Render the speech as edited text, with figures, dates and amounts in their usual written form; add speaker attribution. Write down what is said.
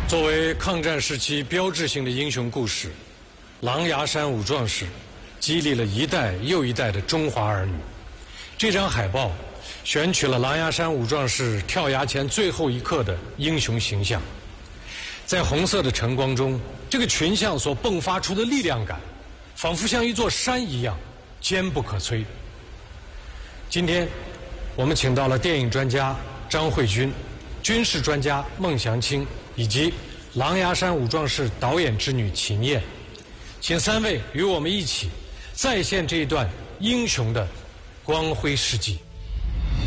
Speaker 1: 作为抗战时期标志性的英雄故事，狼牙山五壮士激励了一代又一代的中华儿女。这张海报选取了狼牙山五壮士跳崖前最后一刻的英雄形象，在红色的晨光中，这个群像所迸发出的力量感，仿佛像一座山一样坚不可摧。今天，我们请到了电影专家张慧君、军事专家孟祥青以及狼牙山五壮士导演之女秦燕，请三位与我们一起再现这一段英雄的光辉事迹。